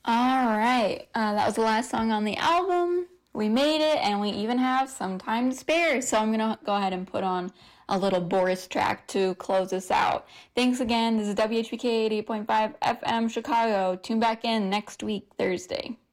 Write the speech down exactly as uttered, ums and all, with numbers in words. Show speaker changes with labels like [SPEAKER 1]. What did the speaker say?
[SPEAKER 1] All right, uh, that was the last song on the album. We made it, and we even have some time to spare, so I'm gonna go ahead and put on a little Boris track to close us out. Thanks again. This is W H B K eighty-eight point five F M Chicago. Tune back in next week, Thursday.